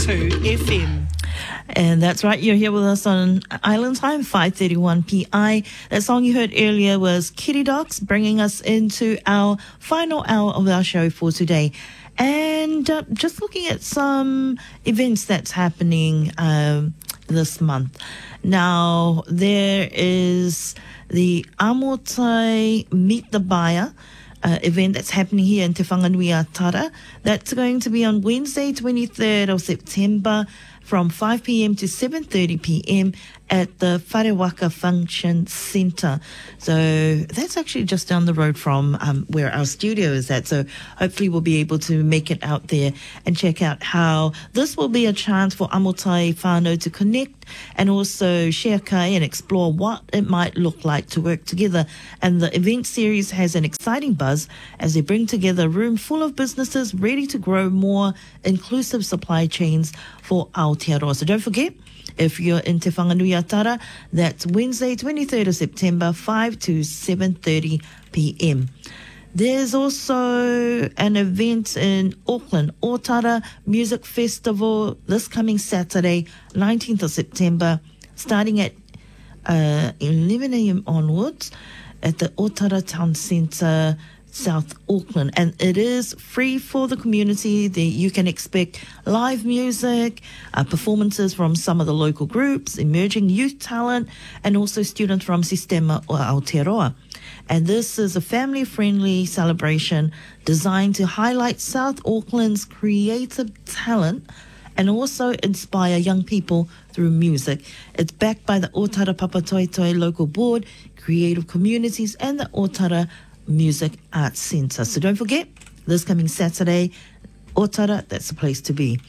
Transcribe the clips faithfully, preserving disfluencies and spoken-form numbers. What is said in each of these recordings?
two F M. And that's right, you're here with us on Island Time, five thirty-one P I. That song you heard earlier was Kitty Dogs, bringing us into our final hour of our show for today. And uh, just looking at some events that's happening um, this month. Now, there is the Amotai Meet the Buyer Uh, event that's happening here in Te Whanganui-a-Tara. That's going to be on Wednesday, twenty-third of September from five p.m. to seven thirty p.m. at the Wharewaka Function Centre. So that's actually just down the road from um, where our studio is at. So hopefully we'll be able to make it out there and check out how this will be a chance for Amotai whānau to connect and also share kai and explore what it might look like to work together. And the event series has an exciting buzz as they bring together a room full of businesses ready to grow more inclusive supply chains for Aotearoa. So don't forget, if you're in Te Whanganui-a-Tara, that's Wednesday, twenty-third of September, five to seven thirty p.m. There's also an event in Auckland, Otara Music Festival, this coming Saturday, nineteenth of September, starting at uh, eleven a.m. onwards at the Otara Town Centre, South Auckland. And it is free for the community. The, you can expect live music, uh, performances from some of the local groups, emerging youth talent, and also students from Sistema o Aotearoa. And this is a family-friendly celebration designed to highlight South Auckland's creative talent and also inspire young people through music. It's backed by the Otara Papatoetoe Local Board, Creative Communities, and the Otara Music Arts Centre. So don't forget, this coming Saturday, Otara, that's the place to be.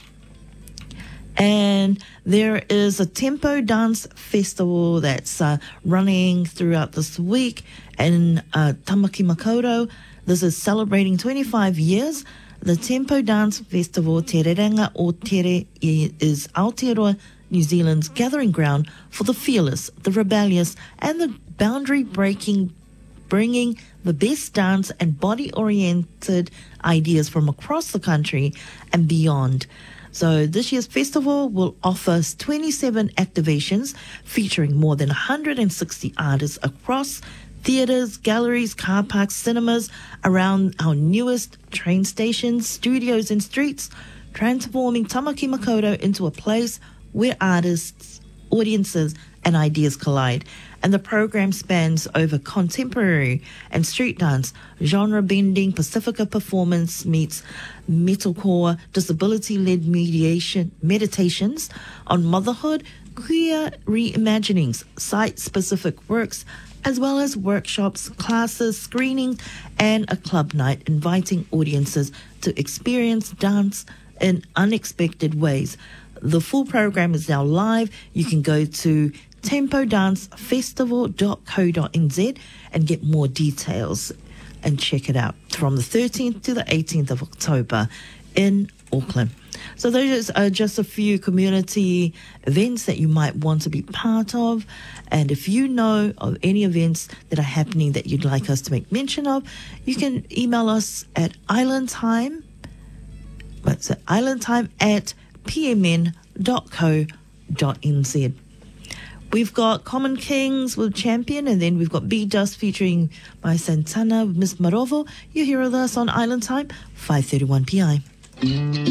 And there is a Tempo Dance Festival that's uh, running throughout this week in uh, Tamaki Makaurau. This is celebrating twenty-five years. The Tempo Dance Festival, Te Rerenga o Tere, is Aotearoa, New Zealand's gathering ground for the fearless, the rebellious, and the boundary-breaking, bringing the best dance and body-oriented ideas from across the country and beyond. So this year's festival will offer twenty-seven activations featuring more than one hundred sixty artists across theatres, galleries, car parks, cinemas, around our newest train stations, studios and streets, transforming Tamaki Makaurau into a place where artists, audiences and ideas collide. And the program spans over contemporary and street dance, genre-bending, Pacifica performance meets metalcore, disability-led mediation meditations on motherhood, queer reimaginings, site-specific works, as well as workshops, classes, screenings, and a club night, inviting audiences to experience dance in unexpected ways. The full program is now live. You can go to tempo dance festival dot co dot n z and get more details and check it out from the thirteenth to the eighteenth of October in Auckland. So those are just a few community events that you might want to be part of. And if you know of any events that are happening that you'd like us to make mention of, you can email us at islandtime, what's it, islandtime at p m n dot co dot n z. We've got Common Kings with Champion, and then we've got B Dust featuring by Santana with Miss Marovo. You're here with us on Island Time, five thirty-one P I.